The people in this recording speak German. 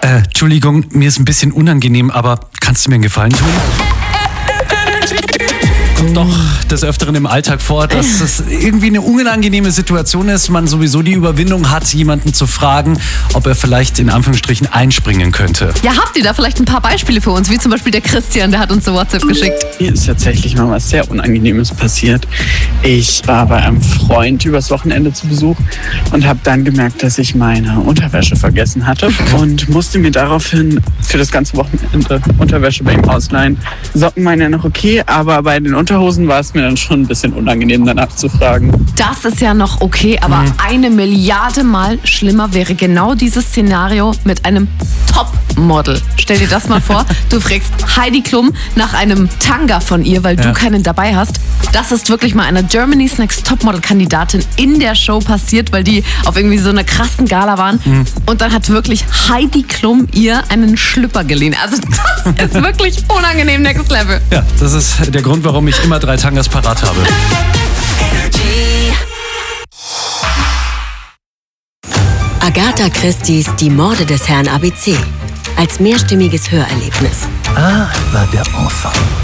Entschuldigung, mir ist ein bisschen unangenehm, aber kannst du mir einen Gefallen tun? Kommt doch des Öfteren im Alltag vor, dass das irgendwie eine unangenehme Situation ist, man sowieso die Überwindung hat, jemanden zu fragen, ob er vielleicht in Anführungsstrichen einspringen könnte. Ja, habt ihr da vielleicht ein paar Beispiele für uns? Wie zum Beispiel der Christian, der hat uns eine WhatsApp geschickt. Mir ist tatsächlich mal was sehr Unangenehmes passiert. Ich war bei einem Freund übers Wochenende zu Besuch und habe dann gemerkt, dass ich meine Unterwäsche vergessen hatte und musste mir daraufhin für das ganze Wochenende Unterwäsche bei ihm ausleihen. Socken waren ja noch okay, aber bei den Unterhosen war es mir dann schon ein bisschen unangenehm, danach zu fragen. Das ist ja noch okay, aber 1 Milliarde Mal schlimmer wäre genau dieses Szenario mit einem Topmodel. Stell dir das mal vor, du fragst Heidi Klum nach einem Tanga von ihr, weil du keinen dabei hast. Das ist wirklich mal einer Germany's Next Topmodel-Kandidatin in der Show passiert, weil die auf irgendwie so einer krassen Gala waren. Und dann hat wirklich Heidi Klum ihr einen Schlüpper geliehen. Also das ist wirklich unangenehm, next level. Ja, das ist der Grund, warum ich immer 3 Tangas parat habe. Agatha Christie's Die Morde des Herrn ABC als mehrstimmiges Hörerlebnis. war der Enfant.